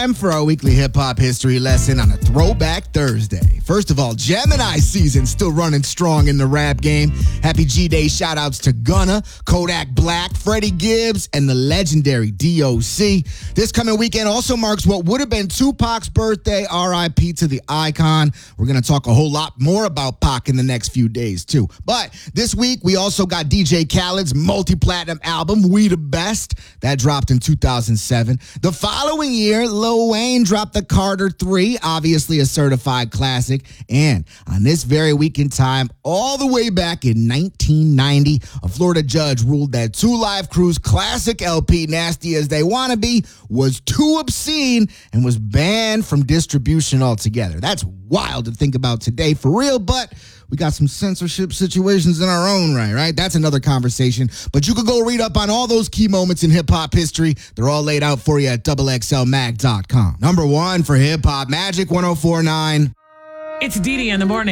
time for our weekly hip-hop history lesson on a Throwback Thursday. First of all, Gemini season still running strong in the rap game. Happy G-Day shout-outs to Gunna, Kodak Black, Freddie Gibbs, and the legendary D.O.C. This coming weekend also marks what would have been Tupac's birthday. R.I.P. to the icon. We're going to talk a whole lot more about Pac in the next few days, too. But this week, we also got DJ Khaled's multi-platinum album, We the Best. That dropped in 2007. The following year, Lil Wayne dropped the Carter 3, obviously a certified classic. And on this very week in time, all the way back in 1990, a Florida judge ruled that 2 Live Crew's classic LP, Nasty As They Wanna Be, was too obscene and was banned from distribution altogether. That's wild to think about today for real, but we got some censorship situations in our own right? That's another conversation. But you can go read up on all those key moments in hip-hop history. They're all laid out for you at XXLMag.com. Number 1 for hip-hop, Magic 104.9. It's Dee Dee in the morning.